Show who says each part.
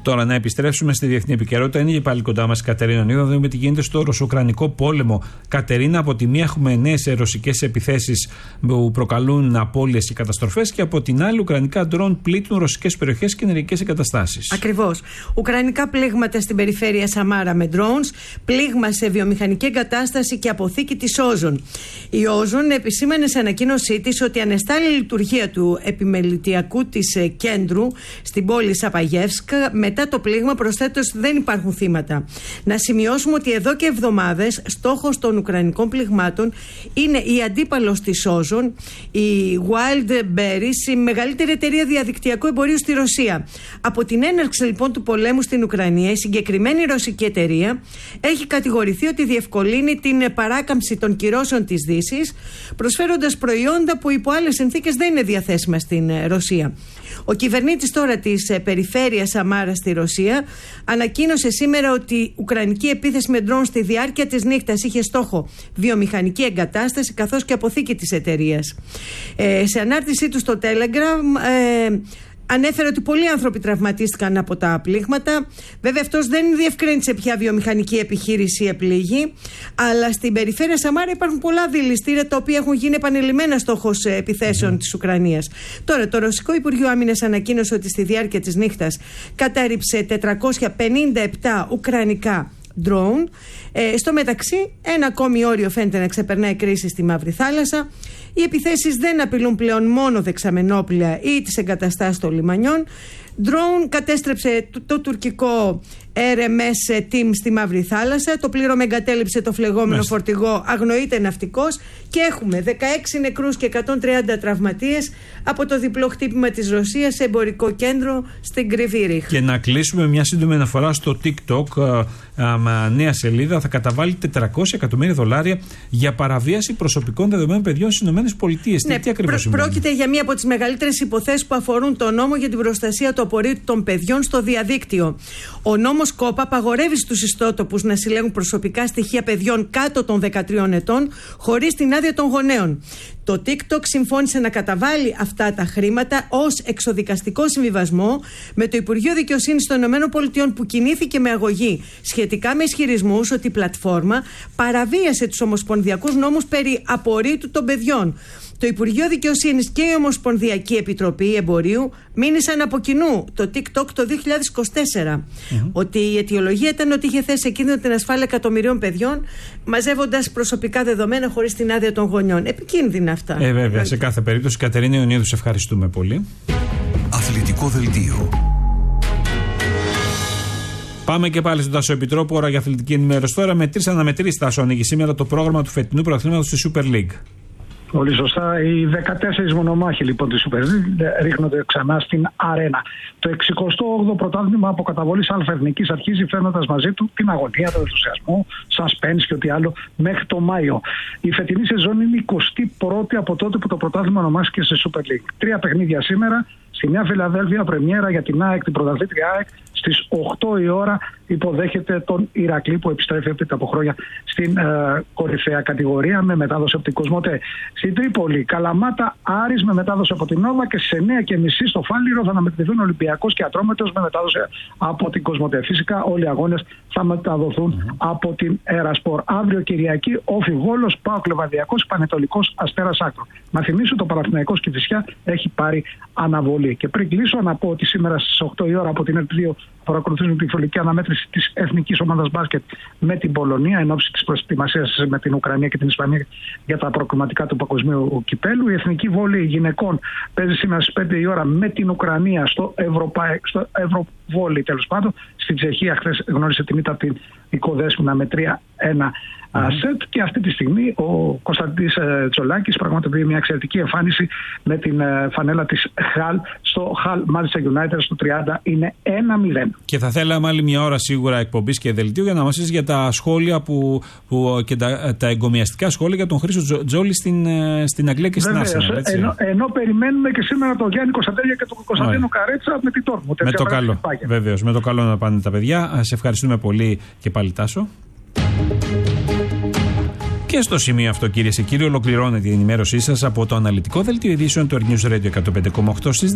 Speaker 1: Τώρα να επιστρέψουμε στη διεθνή επικαιρότητα. Είναι και πάλι κοντά μας η Κατερίνα Ιωνίδου. Να δούμε τι γίνεται στο ρωσο-ουκρανικό πόλεμο. Κατερίνα, από τη μία έχουμε νέες ρωσικές επιθέσεις που προκαλούν απώλειες και καταστροφές, και από την άλλη ουκρανικά ντρόν πλήττουν ρωσικές περιοχές και ενεργειακές εγκαταστάσεις.
Speaker 2: Ακριβώς. Ουκρανικά πλήγματα στην περιφέρεια Σαμάρα με drones, πλήγμα σε βιομηχανική εγκατάσταση και αποθήκη της Όζον. Η Όζον επισήμανε σε ανακοίνωσή της ότι ανεστάλλει η λειτουργία του επιμελητιακού της κέντρου στην πόλη Σαπαγεύσκα. Μετά το πλήγμα, προσθέτως, δεν υπάρχουν θύματα. Να σημειώσουμε ότι εδώ και εβδομάδες στόχος των ουκρανικών πληγμάτων είναι η αντίπαλος της Όζον, η Wildberries, η μεγαλύτερη εταιρεία διαδικτυακού εμπορίου στη Ρωσία. Από την έναρξη λοιπόν του πολέμου στην Ουκρανία, η συγκεκριμένη ρωσική εταιρεία έχει κατηγορηθεί ότι διευκολύνει την παράκαμψη των κυρώσεων της Δύσης, προσφέροντας προϊόντα που υπό άλλες συνθήκες δεν είναι διαθέσιμα στην Ρωσία. Ο κυβερνήτης τώρα της περιφέρειας Σαμάρα στη Ρωσία ανακοίνωσε σήμερα ότι η ουκρανική επίθεση με ντρόν στη διάρκεια της νύχτας είχε στόχο βιομηχανική εγκατάσταση καθώς και αποθήκη της εταιρείας. Σε ανάρτησή του στο Telegram ανέφερε ότι πολλοί άνθρωποι τραυματίστηκαν από τα πλήγματα. Βέβαια, αυτός δεν διευκρίνησε ποια βιομηχανική επιχείρηση επλήγει, αλλά στην περιφέρεια Σαμάρα υπάρχουν πολλά δηληστήρια τα οποία έχουν γίνει επανειλημμένα στόχος επιθέσεων της Ουκρανίας. Τώρα, το Ρωσικό Υπουργείο Άμυνας ανακοίνωσε ότι στη διάρκεια της νύχτας κατάρριψε 457 ουκρανικά drone. Στο μεταξύ, ένα ακόμη όριο φαίνεται να ξεπερνάει κρίση στη Μαύρη Θάλασσα. Οι επιθέσεις δεν απειλούν πλέον μόνο δεξαμενόπλαια ή τις εγκαταστάσεις των λιμανιών. Drone κατέστρεψε το τουρκικό RMS Team στη Μαύρη Θάλασσα. Το πλήρωμα εγκατέλειψε το φλεγόμενο φορτηγό, αγνοείται ναυτικός, και έχουμε 16 νεκρούς και 130 τραυματίες από το διπλό χτύπημα της Ρωσίας σε εμπορικό κέντρο στην Κρυβή Ρίχ. Και να κλείσουμε μια σύντομη αναφορά στο TikTok. Νέα σελίδα θα καταβάλει $400 εκατομμύρια για παραβίαση προσωπικών δεδομένων παιδιών στις ΗΠΑ. Ναι, τι ακριβώς σημαίνει? Πρόκειται για μία από τις μεγαλύτερες υποθέσεις που αφορούν τον νόμο για την προστασία του απορρίτου των παιδιών στο διαδίκτυο. Ο νόμος ΚΟΠΑ απαγορεύει στους ιστότοπους να συλλέγουν προσωπικά στοιχεία παιδιών κάτω των 13 ετών χωρίς την άδεια των γονέων. Το TikTok συμφώνησε να καταβάλει αυτά τα χρήματα ως εξοδικαστικό συμβιβασμό με το Υπουργείο Δικαιοσύνης των ΗΠΑ, που κινήθηκε με αγωγή σχετικά με ισχυρισμούς ότι η πλατφόρμα παραβίασε τους ομοσπονδιακούς νόμους περί απορρίτου των παιδιών. Το Υπουργείο Δικαιοσύνης και η Ομοσπονδιακή Επιτροπή Εμπορίου μήνυσαν από κοινού το TikTok το 2024 ότι η αιτιολογία ήταν ότι είχε θέσει σε κίνδυνο την ασφάλεια εκατομμυρίων παιδιών, μαζεύοντας προσωπικά δεδομένα χωρίς την άδεια των γονιών. Επικίνδυνα αυτά. Βέβαια, σε κάθε περίπτωση. Κατερίνα Ιωνίδου, σε ευχαριστούμε πολύ.
Speaker 3: Αθλητικό δελτίο.
Speaker 1: Πάμε και πάλι στον Τάσο Επιτρόπου, ώρα για αθλητική ενημέρωση. Τώρα με 3 αναμετρήσεις, Τάσο, ανοίγει σήμερα το πρόγραμμα του φετινού πρωταθλήματος στη Super League.
Speaker 4: Πολύ σωστά. Οι 14 μονομάχοι λοιπόν της Super League ρίχνονται ξανά στην αρένα. Το 68ο πρωτάθλημα από καταβολής αλφα-εθνικής αρχίζει, φέρνοντας μαζί του την αγωνία, τον ενθουσιασμό, suspense και ό,τι άλλο μέχρι το Μάιο. Η φετινή σεζόν είναι η 21η από τότε που το πρωτάθλημα ονομάστηκε σε Super League. 3 παιχνίδια σήμερα. Στη Νέα Φιλαδέλφια, πρεμιέρα για την ΑΕΚ, την πρωταθλήτρια ΑΕΚ. Στις 8 η ώρα υποδέχεται τον Ηρακλή, που επιστρέφει από χρόνια στην κορυφαία κατηγορία με μετάδοση από την Κοσμοτέ. Στην Τρίπολη, Καλαμάτα, Άρης με μετάδοση από την Νόβα, και στις 9:30 στο Φάληρο θα αναμετρηθούν Ολυμπιακός και Ατρόμητος με μετάδοση από την Κοσμοτέ. Φυσικά όλοι οι αγώνες θα μεταδοθούν από την Ερασπορ. Αύριο Κυριακή, Όφι Βόλος, ΠΑΟΚ Λεβαδιακός, Πανετολικός Αστέρας Άκρων. Να θυμίσω, το Παναθηναϊκός Κηφισιά έχει πάρει αναβολή. Και πριν κλείσω, να πω ότι σήμερα στις 8 η ώρα από την ΕΡΤ2 παρακολουθήσουμε την φιλική αναμέτρηση της εθνικής ομάδας μπάσκετ με την Πολωνία εν ώψη της προετοιμασίας με την Ουκρανία και την Ισπανία για τα προκριματικά του παγκοσμίου κυπέλου. Η εθνική βόλεϊ γυναικών παίζει σήμερα στις 5 η ώρα με την Ουκρανία στο Ευρωβόλεϊ, τέλος πάντων. Στην Τσεχία χθες γνώρισε την ήττα από την Οικοδέσποινα με 3-1 σετ, και αυτή τη στιγμή ο Κωνσταντής Τσολάκης πραγματοποιεί μια εξαιρετική εμφάνιση με την φανέλα της Χαλ στο Χαλ Manchester United στο 30, είναι 1-0.
Speaker 1: Και θα θέλαμε άλλη μια ώρα σίγουρα εκπομπής και δελτίου για να μας πεις για τα σχόλια και τα εγκομιαστικά σχόλια για τον Χρήστο Τζόλι στην Αγγλία και στην Arsenal.
Speaker 4: Ενώ περιμένουμε και σήμερα τον Γιάννη Κωνσταντέλια και τον Κωνσταντίνο Καρέτσα με την Τόρκμουντ.
Speaker 1: Με το καλό, βεβαίως, με το καλό να πάνε τα παιδιά. Σε ευχαριστούμε πολύ και πάλι, Τάσο. Και στο σημείο αυτό, κυρίες και κύριοι, ολοκληρώνεται η ενημέρωσή σας από το αναλυτικό δελτίο ειδήσεων του News Radio 105,8 στις